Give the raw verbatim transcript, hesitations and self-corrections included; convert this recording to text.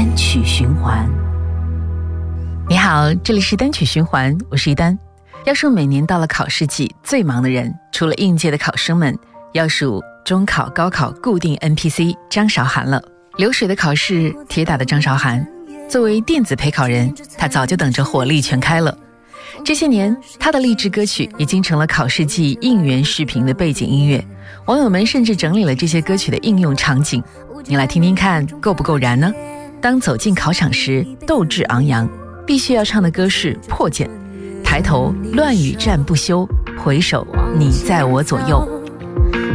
单曲循环。 你好，这里是单曲循环，我是一丹。要说每年到了考试季最忙的人，除了应届的考生们，要数中考、高考固定 N P C 张韶涵了。流水的考试，铁打的张韶涵，作为电子陪考人，她早就等着火力全开了。这些年，她的励志歌曲已经成了考试季应援视频的背景音乐，网友们甚至整理了这些歌曲的应用场景，你来听听看够不够燃呢？当走进考场时，斗志昂扬，必须要唱的歌是《破茧》，抬头乱语战不休，回首你在我左右。